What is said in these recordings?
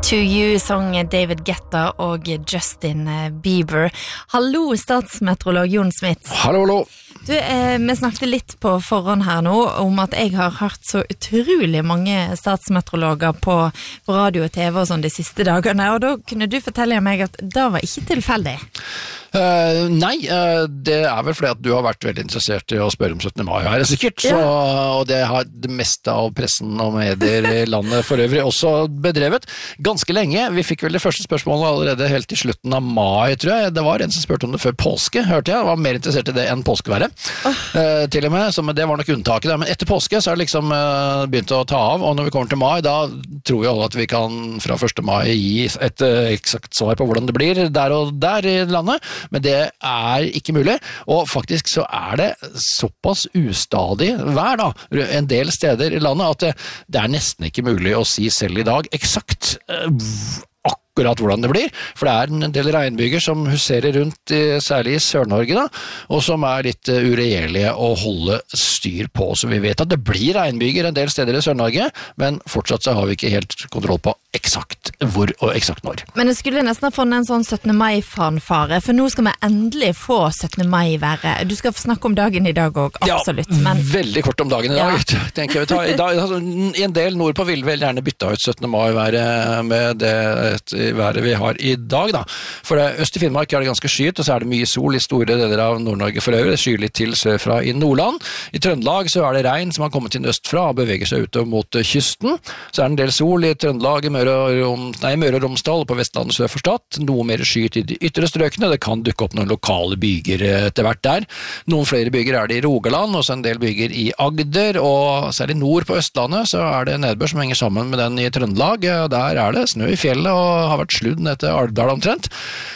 To You sang David Guetta og Justin Bieber. Hallo, statsmeteorolog Jon Smits. Hallo. Du, vi snakket litt på forhånd her nå om at jeg har hørt så utrolig mange statsmeteorologer på radio og TV og sånn de siste dagene, og da kunne du fortelle meg at det var ikke tilfeldig. Nei, det vel fordi at du har vært veldig interessert i å spørre om 17. mai her, sikkert. Så, og det har det meste av pressen og medier i landet for øvrig også bedrevet. Ganske lenge. Vi fikk vel det første spørsmålet allerede helt i slutten av mai, tror jeg. Det var en som spurte om det før påske, hørte jeg. Var mer interessert i det enn påskeværet. Til og med, så men det var nok unntaket der. Men etter påske så har det liksom begynt å ta av, og når vi kommer til mai, da tror jeg at vi kan fra 1. mai gi et eksakt svar på hvordan det blir der og der i landet. Men det ikke mulig, og faktisk så det såpass ustadig vær da, en del steder i landet, at det nesten ikke mulig å si selv i dag eksakt akkurat hvordan det blir, for det en del regnbyger som huserer rundt, særlig i Sør-Norge da, og som litt uregjerlige å holde styr på, så vi vet at det blir regnbyger en del steder i Sør-Norge, men fortsatt så har vi ikke helt kontroll på eksakt hvor og eksakt når. Men jeg skulle nesten ha funnet en sånn 17. mai-fanfare, for nå skal vi endelig få 17. mai være. Du skal få snakke om dagen i dag også, absolutt. Ja, men veldig kort om dagen i dag, tenker jeg. I dag, en del nordpå vil vel gjerne bytte ut 17. mai være med det været vi har i dag da. For øst i Finnmark det ganske skyet, og så det mye sol i store deler av Nord-Norge for øvrig. Det skyr litt til sørfra i Nordland. I Trøndelag så det regn som har kommet inn østfra og beveger seg utover mot kysten. Så det en del sol i Trøndelag, Møre og Romsdal på Vestlandet sør for Stad. Noe mer skyet i de ytre strøkene. Det kan dukke opp noen lokale byger etter hvert der. Noen flere byger det i Rogaland, og så en del byger i Agder, og særlig nord på Østlandet så det nedbør som henger sammen med den i Trøndelag. Der det snø i fjellet og har vært sludd ned til Alvdal omtrent.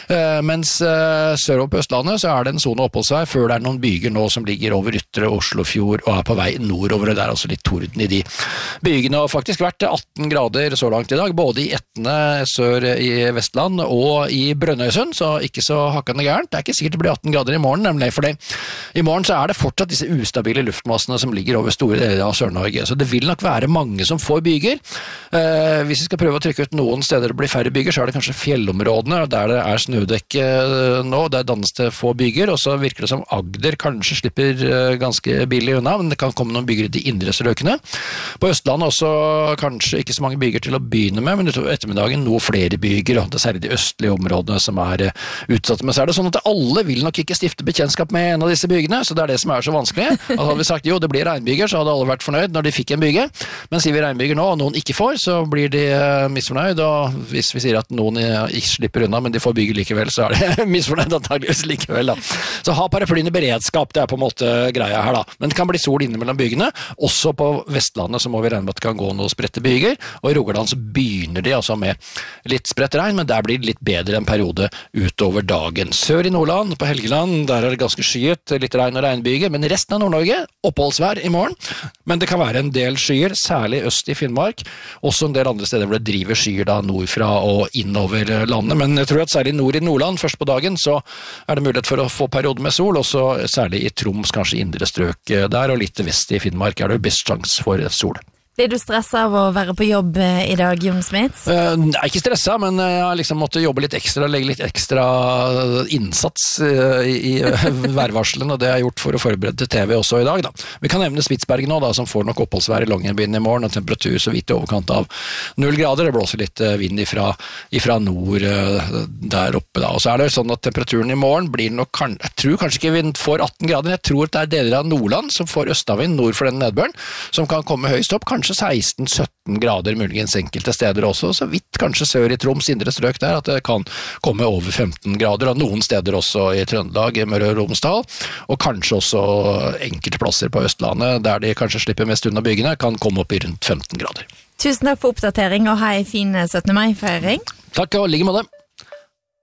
Mens sørover på Østlandet så det en zone oppholdsvei før det noen byger nå som ligger over ytre Oslofjord og på vei nordover, og det også litt torden i de bygene. Og faktisk vært 18 grader så langt i dag, både i Etne sør i Vestland og i Brønnøysund, så ikke så hakkende gærent. Det ikke sikkert det blir 18 grader i morgen, nemlig fordi i morgen så det fortsatt disse ustabile luftmassene som ligger over store deler av Sør-Norge, så det vil nok være mange som får byger. Hvis vi skal prøve å trykke ut noen steder det blir færre byger, så det kanskje fjellområdene, der det snødekke nå, der dannes det få byger, og så virker det som Agder kanskje slipper ganske billig unna, men det kan komme noen byger i de indre strøkene. På Østlandet også kanskje ikke så mange byger til å begynne med, men utover ettermiddagen noe flere byger, og det særlig de østlige områdene som utsatte. Men så det sånn at alle vil nok ikke stifte bekjentskap med en av disse bygene, så det det som så vanskelig. Altså hadde vi sagt jo, det blir regnbyger, så hadde alle vært fornøyd når de fikk en byge, men sier vi regnbyger nå, og noen ikke får, så blir de misfornøyd, og hvis vi sier at noen ikke slipper unna, men de får byger likevel, så det misfornøyd antageligvis likevel da. Så ha paraplyen i beredskap, det på en måte greia her da. Men det kan bli sol inne mellom bygene. Også på Vestlandet så må vi regne med at det kan gå noen spredte byger, og i Rogaland så begynner de altså med litt spredt regn, men der blir det litt bedre en periode utover dagen. Sør i Nordland, på Helgeland, der det ganske skyet, litt regn og regnbyger, men i resten av Nord-Norge, oppholdsvær i morgen. Men det kan være en del skyer, særlig øst i Finnmark, også en del andre steder hvor det driver skyer da nordfra og innover landet, men jeg tror at særlig nord i Nordland, først på dagen, så det mulighet for å få perioder med sol, også særlig i Troms, kanskje indre strøk der, og litt vest i Finnmark det best sjans for sol. Blir du stresset av å være på jobb i dag, Jon Smits? Ikke stresset, men jeg har liksom måttet jobbe litt ekstra, legge litt ekstra innsats i værvarselen, og det har jeg gjort for å forberede til TV også i dag da. Vi kan nevne Spitsbergen nå da, som får nok oppholdsvær i Longyearbyen i morgen, og temperatur så vidt i overkant av 0 grader, det blåser litt vind ifra nord der oppe da, og så det sånn at temperaturen i morgen blir nok, jeg tror kanskje ikke vi får 18 grader, jeg tror det deler av Nordland som får østavind nord for den nedbøren, som kan komme høyst opp, kanskje 16-17 grader, muligens enkelte steder også, så vidt kanskje sør i Troms, indre strøk der, at det kan komme over 15 grader, og noen steder også i Trøndelag, Møre og Romsdal, og kanskje også enkelte plasser på Østlandet, der de kanskje slipper mest unna byggene, kan komme opp i rundt 15 grader. Tusen takk for oppdatering, og ha en fin 17. mai-feiring. Takk, og like med det.